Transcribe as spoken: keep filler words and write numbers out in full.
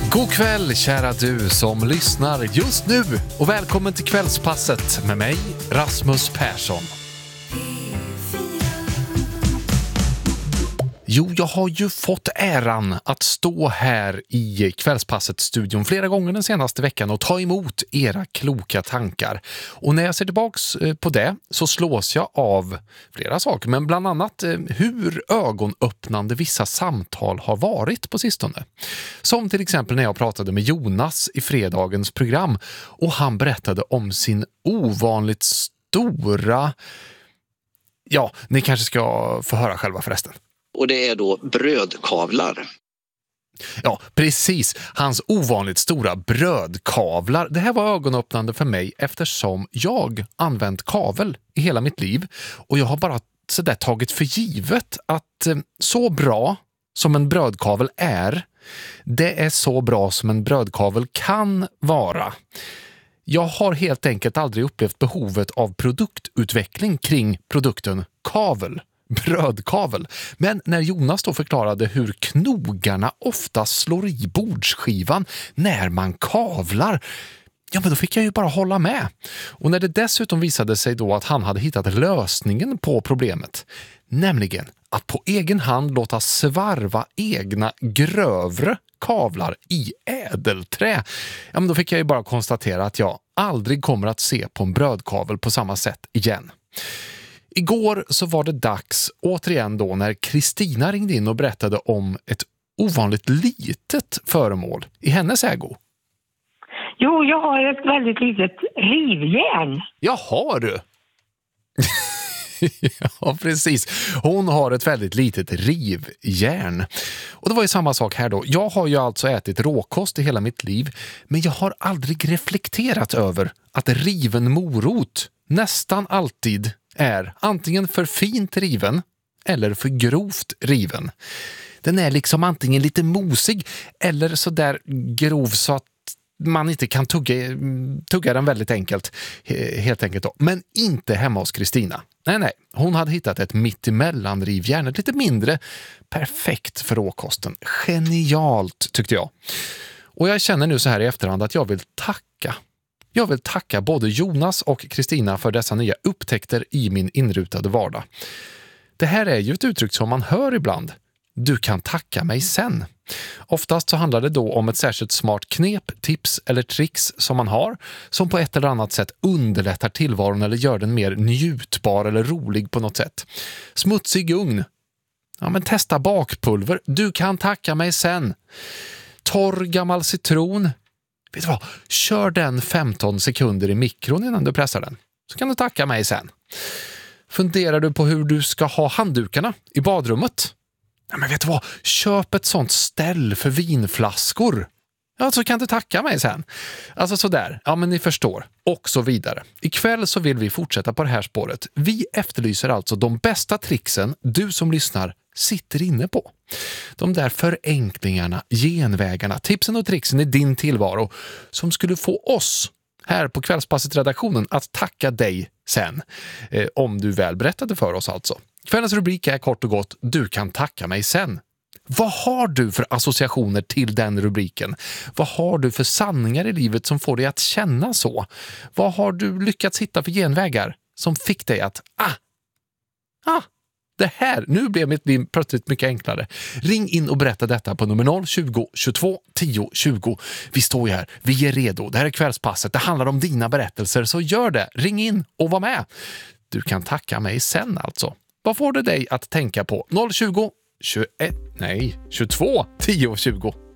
God kväll kära du som lyssnar just nu och välkommen till kvällspasset med mig Rasmus Persson. Jo, jag har ju fått äran att stå här i Kvällspasset-studion flera gånger den senaste veckan och ta emot era kloka tankar. Och när jag ser tillbaks på det så slås jag av flera saker, men bland annat hur ögonöppnande vissa samtal har varit på sistone. Som till exempel när jag pratade med Jonas i fredagens program och han berättade om sin ovanligt stora... Ja, ni kanske ska få höra själva förresten. Och det är då brödkavlar. Ja, precis. Hans ovanligt stora brödkavlar. Det här var ögonöppnande för mig eftersom jag använt kavel i hela mitt liv. Och jag har bara så där tagit för givet att så bra som en brödkavel är, det är så bra som en brödkavel kan vara. Jag har helt enkelt aldrig upplevt behovet av produktutveckling kring produkten kavel. Brödkavel. Men när Jonas då förklarade hur knogarna ofta slår i bordsskivan när man kavlar, ja men då fick jag ju bara hålla med. Och när det dessutom visade sig då att han hade hittat lösningen på problemet, nämligen att på egen hand låta svarva egna grövre kavlar i ädelträ, ja men då fick jag ju bara konstatera att jag aldrig kommer att se på en brödkavel på samma sätt igen. Igår så var det dags återigen då när Kristina ringde in och berättade om ett ovanligt litet föremål i hennes ägo. Jo, jag har ett väldigt litet rivjärn. Ja, har du? Ja, precis. Hon har ett väldigt litet rivjärn. Och det var ju samma sak här då. Jag har ju alltså ätit råkost i hela mitt liv, men jag har aldrig reflekterat över att riven morot nästan alltid är antingen för fint riven eller för grovt riven. Den är liksom antingen lite mosig eller så där grov så att man inte kan tugga, tugga den väldigt enkelt, helt enkelt då. Men inte hemma hos Kristina. Nej, nej. Hon hade hittat ett mittemellan rivjärn, ett lite mindre, perfekt för råkosten. Genialt, tyckte jag. Och jag känner nu så här i efterhand att jag vill tacka Jag vill tacka både Jonas och Kristina för dessa nya upptäckter i min inrutade vardag. Det här är ju ett uttryck som man hör ibland. Du kan tacka mig sen. Oftast så handlar det då om ett särskilt smart knep, tips eller tricks som man har som på ett eller annat sätt underlättar tillvaron eller gör den mer njutbar eller rolig på något sätt. Smutsig ugn. Ja, men testa bakpulver. Du kan tacka mig sen. Torr gammal citron. Vet du vad? Kör den femton sekunder i mikron innan du pressar den. Så kan du tacka mig sen. Funderar du på hur du ska ha handdukarna i badrummet? Ja, men vet du vad? Köp ett sånt ställ för vinflaskor. Ja, så kan du tacka mig sen. Alltså sådär. Ja, men ni förstår. Och så vidare. Ikväll så vill vi fortsätta på det här spåret. Vi efterlyser alltså de bästa tricksen du som lyssnar sitter inne på. De där förenklingarna, genvägarna, tipsen och tricksen i din tillvaro som skulle få oss här på Kvällspasset-redaktionen att tacka dig sen. Eh, om du väl berättade för oss alltså. Kvällens rubrik är kort och gott: Du kan tacka mig sen. Vad har du för associationer till den rubriken? Vad har du för sanningar i livet som får dig att känna så? Vad har du lyckats hitta för genvägar som fick dig att ah, ah, det här, nu blev mitt liv plötsligt mycket enklare. Ring in och berätta detta på nummer noll tjugo tjugotvå tio tjugo. Vi står ju här, vi är redo. Det här är Kvällspasset, det handlar om dina berättelser, så gör det. Ring in och var med. Du kan tacka mig sen alltså. Vad får det dig att tänka på? noll tjugo tjugoett, nej, tjugotvå tio tjugo.